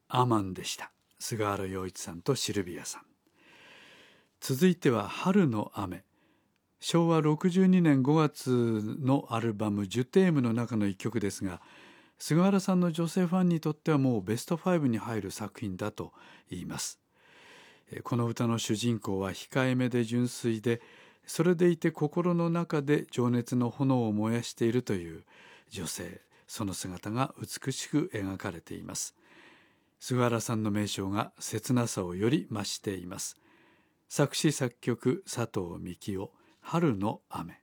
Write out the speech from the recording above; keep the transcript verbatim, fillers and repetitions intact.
アマンでした。菅原洋一さんとシルビアさん。続いては春の雨。しょうわろくじゅうにねんごがつのアルバムジュテームの中の一曲ですが、菅原さんの女性ファンにとってはもうベストファイブに入る作品だと言います。この歌の主人公は控えめで純粋で、それでいて心の中で情熱の炎を燃やしているという女性、その姿が美しく描かれています。菅原さんの名称が切なさをより増しています。作詞作曲佐藤幹夫、春の雨。